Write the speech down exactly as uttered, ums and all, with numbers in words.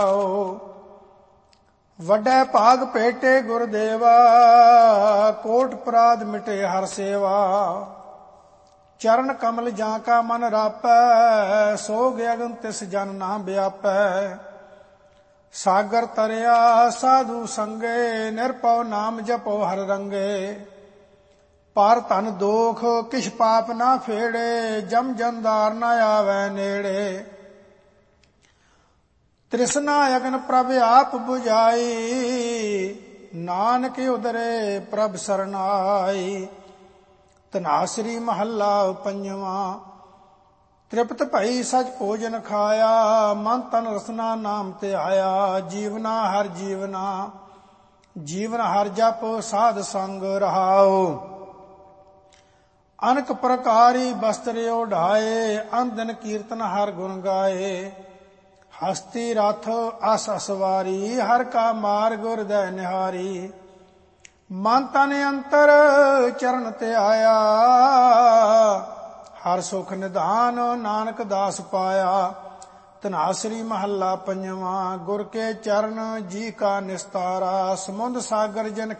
ਵੱਡੇ ਭਾਗ ਭੇਟੇ ਗੁਰਦੇਵਾ, ਕੋਟ ਅਪਰਾਧ ਮਿਟੇ ਹਰ ਸੇਵਾ। ਚਰਨ ਕਮਲ ਜਾਂ ਕਾ ਮਨ ਰਾਪੈ, ਸੋਗ ਅਗਨ ਤਿਸ ਜਨ ਨਾ ਵਿਆਪੈ। ਸਾਗਰ ਤਰਿਆ ਸਾਧੂ ਸੰਗੇ, ਨਿਰਭਉ ਨਾਮ ਜਪੋ ਹਰ ਰੰਗੇ। ਪਰ ਧਨ ਦੋਖ ਕਿਛ ਪਾਪ ਨਾ ਫੇੜੇ, ਜਮ ਜੰਦਾਰ ਨਾ ਆਵੈ ਨੇੜੇ। ਤ੍ਰਿਸ਼ਨਾ ਅਗਨ ਪ੍ਰਭ ਆਪ ਬੁਝਾਈ, ਨਾਨਕ ਉਦਰੇ ਪ੍ਰਭ ਸਰਨਾਈ। ਧਨਾਸਰੀ ਮਹੱਲਾ ਪੰਜਵਾਂ। ਤ੍ਰਿਪਤ ਭਈ ਸਚ ਭੋਜਨ ਖਾਇਆ, ਮਨ ਤਨ ਰਸਨਾ ਨਾਮ ਤੇ ਆਇਆ। ਜੀਵਨਾ ਹਰ ਜੀਵਨਾ, ਜੀਵਨ ਹਰ ਜਪ ਸਾਧ ਸੰਗ ਰਹਾਓ। ਅਨਕ ਪ੍ਰਕਾਰੀ ਬਸਤਰ ਓਢਾਏ, ਅੰਦਨ ਕੀਰਤਨ ਹਰ ਗੁਣ ਗਾਏ। ਹਸਤੀ ਰਥ ਅਸ ਅਸਵਾਰੀ, ਹਰ ਕਾ ਮਾਰਗ ਹਿਰਦੈ ਨਿਹਾਰੀ। ਮਨ ਤਨ ਅੰਤਰ ਚਰਨ ਤੇ ਆਇਆ, ਹਰ ਸੁਖ ਨਿਧਾਨ ਨਾਨਕ ਦਾਸ ਪਾਇਆ। ਧਨਾਸਰੀ ਮਹੱਲਾ ਪੰਜਵਾਂ। ਗੁਰ ਕੇ ਚਰਨ ਜੀ ਕਾ ਨਿਸਤਾਰਾ, ਸਮੁੰਦ ਸਾਗਰ ਜਨ